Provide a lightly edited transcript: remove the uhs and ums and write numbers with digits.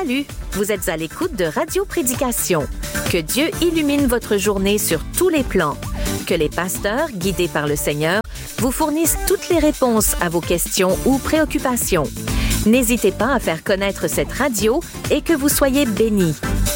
Salut, vous êtes à l'écoute de Radio Prédication. Que Dieu illumine votre journée sur tous les plans. Que les pasteurs, guidés par le Seigneur, vous fournissent toutes les réponses à vos questions ou préoccupations. N'hésitez pas à faire connaître cette radio et que vous soyez bénis.